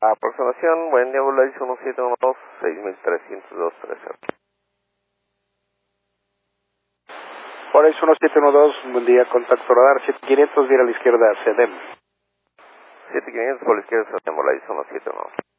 Aproximación, buen día, Volaris 1712, 630230. Volaris 1712, buen día, contacto radar 7500, vía a la izquierda, CEDEM. 7500 por la izquierda, Volaris 1712.